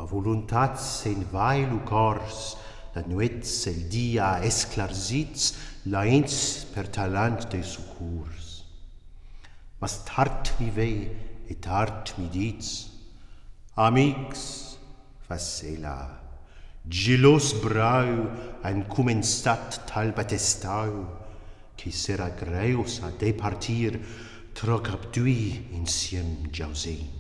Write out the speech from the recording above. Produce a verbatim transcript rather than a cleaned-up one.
voluntats en vai lo cors, la nuets el dia esclarsits, laents per talant de sucurs. Mas tard mi ve et tard mi dits, amics, facela, gelos brau han començat tal batestau, que sera greus a departir tro cap dui insiem jausin.